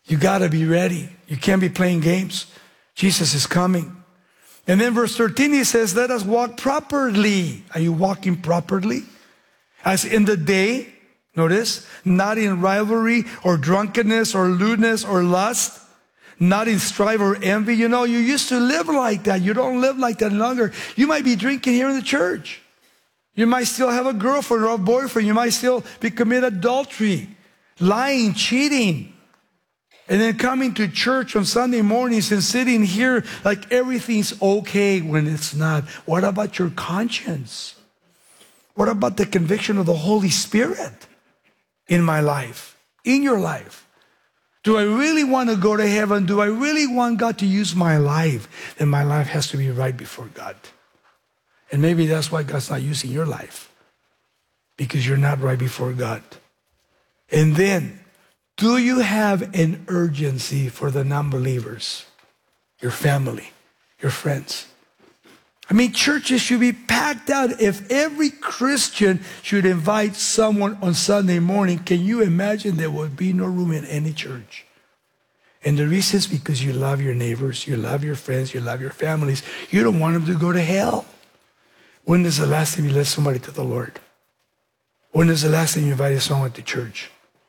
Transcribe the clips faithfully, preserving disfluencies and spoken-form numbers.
You got to be ready. You can't be playing games. Jesus is coming. And then verse thirteen, he says, let us walk properly. Are you walking properly? As in the day, notice, not in rivalry or drunkenness or lewdness or lust, not in strife or envy. You know, you used to live like that. You don't live like that any longer. You might be drinking here in the church. You might still have a girlfriend or a boyfriend. You might still be commit adultery, lying, cheating. And then coming to church on Sunday mornings and sitting here like everything's okay when it's not. What about your conscience? What about the conviction of the Holy Spirit in my life, in your life? Do I really want to go to heaven? Do I really want God to use my life? Then my life has to be right before God. And maybe that's why God's not using your life, because you're not right before God. And then, do you have an urgency for the non-believers, your family, your friends? I mean, churches should be packed out. If every Christian should invite someone on Sunday morning, can you imagine there would be no room in any church? And the reason is because you love your neighbors, you love your friends, you love your families. You don't want them to go to hell. When is the last time you led somebody to the Lord? When is the last time you invited someone to church?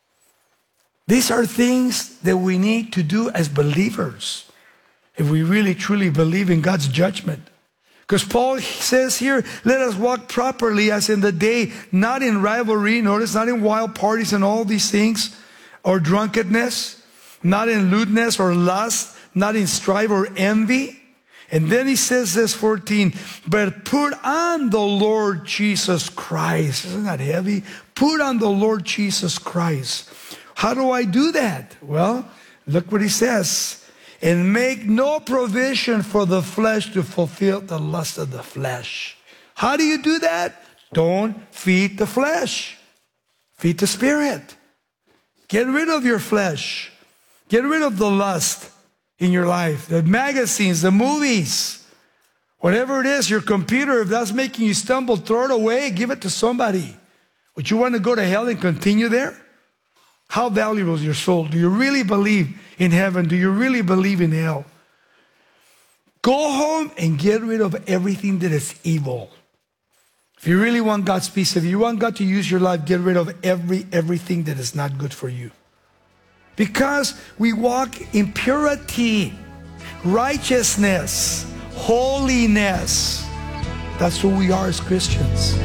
These are things that we need to do as believers if we really truly believe in God's judgment. Because Paul says here, let us walk properly as in the day, not in rivalry, notice, not in wild parties and all these things, or drunkenness, not in lewdness or lust, not in strife or envy. And then he says this, fourteen, but put on the Lord Jesus Christ. Isn't that heavy? Put on the Lord Jesus Christ. How do I do that? Well, look what he says. And make no provision for the flesh to fulfill the lust of the flesh. How do you do that? Don't feed the flesh. Feed the Spirit. Get rid of your flesh. Get rid of the lust in your life. The magazines, the movies, whatever it is, your computer, if that's making you stumble, throw it away, give it to somebody. Would you want to go to hell and continue there? How valuable is your soul? Do you really believe in heaven? Do you really believe in hell? Go home and get rid of everything that is evil. If you really want God's peace, if you want God to use your life, get rid of every everything that is not good for you. Because we walk in purity, righteousness, holiness. That's who we are as Christians.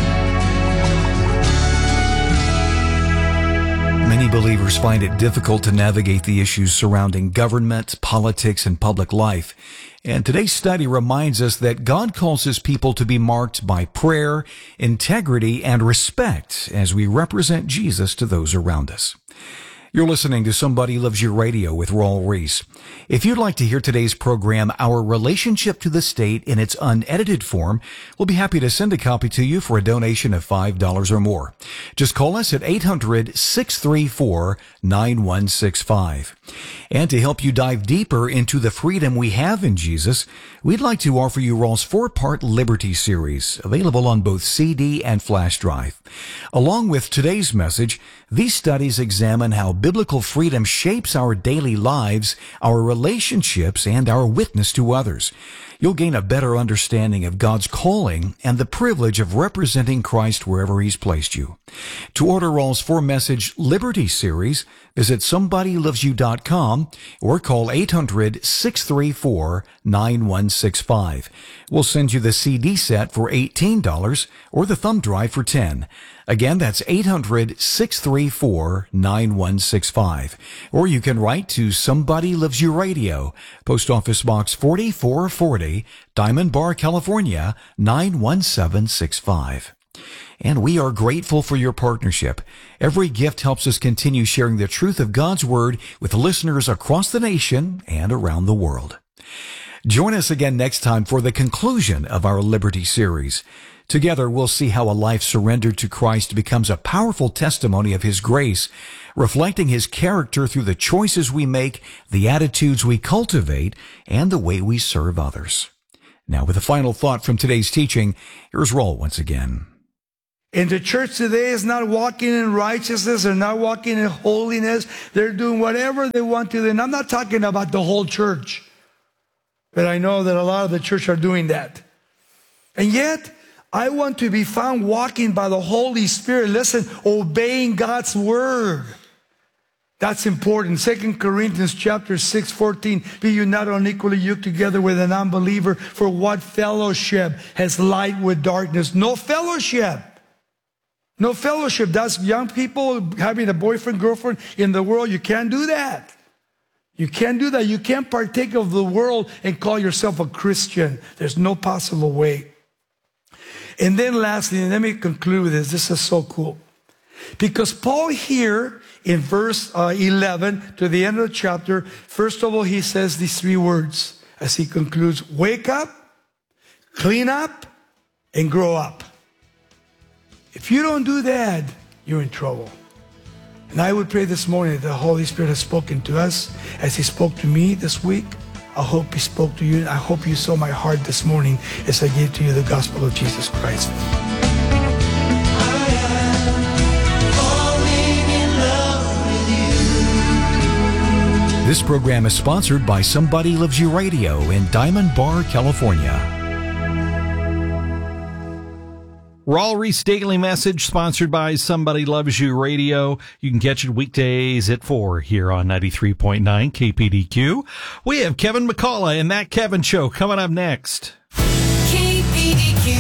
Many believers find it difficult to navigate the issues surrounding government, politics, and public life. And today's study reminds us that God calls His people to be marked by prayer, integrity, and respect as we represent Jesus to those around us. You're listening to Somebody Loves You Radio with Raul Ries. If you'd like to hear today's program, Our Relationship to the State, in its unedited form, we'll be happy to send a copy to you for a donation of five dollars or more. Just call us at eight hundred, six three four, nine one six five. And to help you dive deeper into the freedom we have in Jesus, we'd like to offer you Raul's four-part Liberty series, available on both C D and flash drive. Along with today's message, these studies examine how biblical freedom shapes our daily lives, our relationships, and our witness to others. You'll gain a better understanding of God's calling and the privilege of representing Christ wherever He's placed you. To order Raul's four-message Liberty series, visit somebody loves you dot com or call eight hundred, six three four, nine one six five. We'll send you the C D set for eighteen dollars or the thumb drive for ten dollars. Again, that's eight hundred, six three four, nine one six five. Or you can write to Somebody Loves You Radio, Post Office Box forty-four forty, Diamond Bar, California, nine one seven six five. And we are grateful for your partnership. Every gift helps us continue sharing the truth of God's Word with listeners across the nation and around the world. Join us again next time for the conclusion of our Liberty series. Together, we'll see how a life surrendered to Christ becomes a powerful testimony of His grace, reflecting His character through the choices we make, the attitudes we cultivate, and the way we serve others. Now, with a final thought from today's teaching, here's Raul once again. And the church today is not walking in righteousness. They're not walking in holiness. They're doing whatever they want to. And I'm not talking about the whole church. But I know that a lot of the church are doing that. And yet, I want to be found walking by the Holy Spirit. Listen, obeying God's word. That's important. Second Corinthians chapter six, fourteen. Be you not unequally yoked together with an unbeliever. For what fellowship has light with darkness? No fellowship. No fellowship. That's young people having a boyfriend, girlfriend in the world. You can't do that. You can't do that. You can't partake of the world and call yourself a Christian. There's no possible way. And then lastly, and let me conclude with this. This is so cool. Because Paul here in verse uh, eleven to the end of the chapter, first of all, he says these three words as he concludes: wake up, clean up, and grow up. If you don't do that, you're in trouble. And I would pray this morning that the Holy Spirit has spoken to us as he spoke to me this week. I hope he spoke to you. I hope you saw my heart this morning as I gave to you the gospel of Jesus Christ. This program is sponsored by Somebody Loves You Radio in Diamond Bar, California. Raul Ries Daily Message, sponsored by Somebody Loves You Radio. You can catch it weekdays at four here on ninety-three point nine K P D Q. We have Kevin McCullough and That Kevin Show coming up next. K P D Q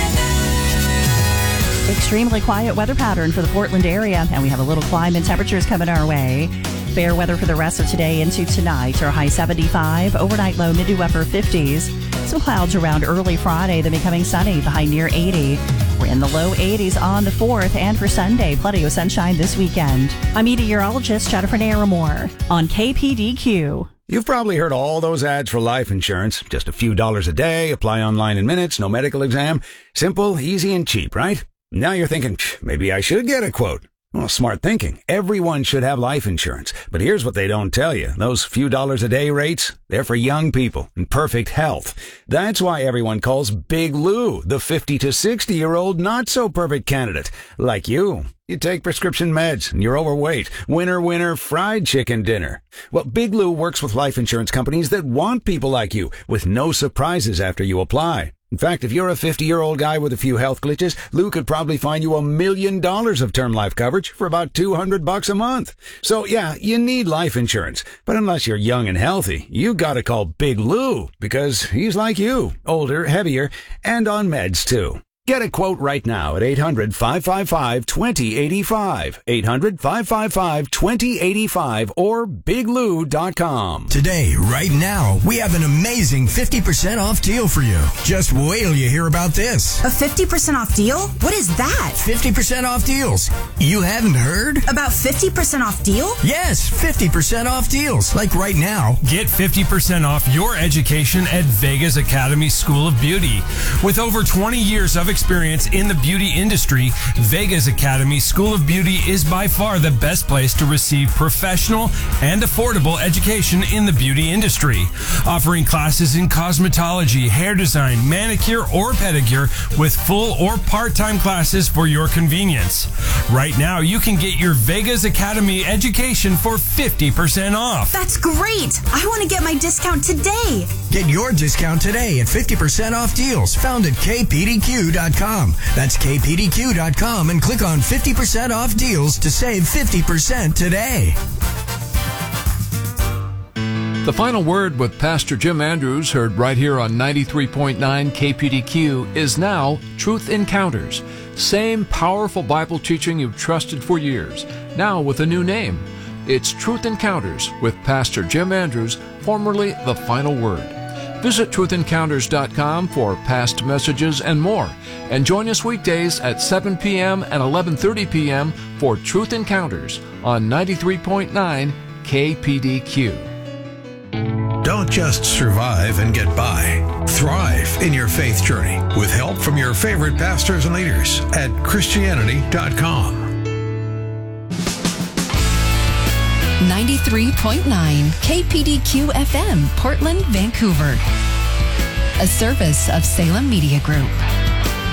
weather. Extremely quiet weather pattern for the Portland area, and we have a little climb in temperatures coming our way. Fair weather for the rest of today into tonight. Our high seventy-five, overnight low mid to upper fifties. Some clouds around early Friday, then becoming sunny, the high near eighty. We're in the low eighties on the fourth, and for Sunday, plenty of sunshine this weekend. I'm meteorologist Jennifer Naramore on K P D Q. You've probably heard all those ads for life insurance. Just a few dollars a day, apply online in minutes, no medical exam. Simple, easy, and cheap, right? Now you're thinking, maybe I should get a quote. Well, smart thinking. Everyone should have life insurance. But here's what they don't tell you. Those few dollars a day rates, they're for young people in perfect health. That's why everyone calls Big Lou the fifty to sixty year old not so perfect candidate. Like you. You take prescription meds and you're overweight. Winner, winner, fried chicken dinner. Well, Big Lou works with life insurance companies that want people like you with no surprises after you apply. In fact, if you're a fifty-year-old guy with a few health glitches, Lou could probably find you a million dollars of term life coverage for about two hundred bucks a month. So yeah, you need life insurance. But unless you're young and healthy, you gotta call Big Lou because he's like you, older, heavier, and on meds too. Get a quote right now at eight hundred, five five five, two zero eight five, eight hundred, five five five, two zero eight five, or big lou dot com. Today, right now, we have an amazing fifty percent off deal for you. Just wait till you hear about this. A fifty percent off deal? What is that? fifty percent off deals. You haven't heard? About fifty percent off deal? Yes, fifty percent off deals. Like right now. Get fifty percent off your education at Vegas Academy School of Beauty. With over twenty years of experience experience in the beauty industry, Vegas Academy School of Beauty is by far the best place to receive professional and affordable education in the beauty industry. Offering classes in cosmetology, hair design, manicure, or pedicure with full or part-time classes for your convenience. Right now, you can get your Vegas Academy education for fifty percent off. That's great! I want to get my discount today. Get your discount today at fifty percent off deals found at K P D Q dot com. That's K P D Q dot com and click on fifty percent off deals to save fifty percent today. The Final Word with Pastor Jim Andrews, heard right here on ninety-three point nine K P D Q, is now Truth Encounters. Same powerful Bible teaching you've trusted for years, now with a new name. It's Truth Encounters with Pastor Jim Andrews, formerly The Final Word. Visit truth encounters dot com for past messages and more. And join us weekdays at seven p.m. and eleven thirty p.m. for Truth Encounters on ninety-three point nine K P D Q. Don't just survive and get by. Thrive in your faith journey with help from your favorite pastors and leaders at Christianity dot com. ninety-three point nine K P D Q F M, Portland, Vancouver. A service of Salem Media Group.